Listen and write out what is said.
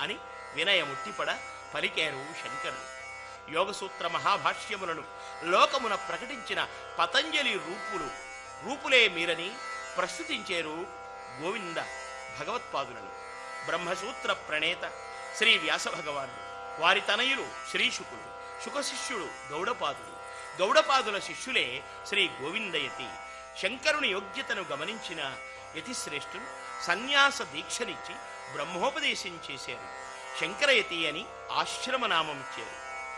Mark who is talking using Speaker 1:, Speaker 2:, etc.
Speaker 1: అని వినయముట్టిపడ పలికారు శంకరులు. యోగసూత్ర మహాభాష్యములను లోకమున ప్రకటించిన పతంజలి రూపులే మీరని ప్రస్తుతించేరు గోవింద భగవత్పాదులను. బ్రహ్మసూత్ర ప్రణేత శ్రీ వ్యాసభగవానుడు, వారి తనయులు శ్రీశుకుడు, శుకశిష్యుడు గౌడపాదుడు, గౌడపాదుల శిష్యులే శ్రీ గోవిందయతి. శంకరుని యోగ్యతను గమనించిన యతిశ్రేష్ఠులు సన్యాస దీక్షనిచ్చి బ్రహ్మోపదేశం చేశారు. శంకరయతి అని ఆశ్రమనామమిచ్చారు.